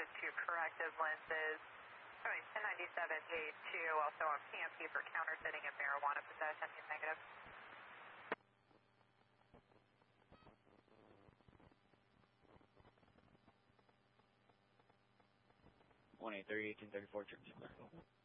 to corrective lenses. Showing 1097.82, also on PMP for counterfeiting and marijuana possession, he's negative. 183, 1834, trip.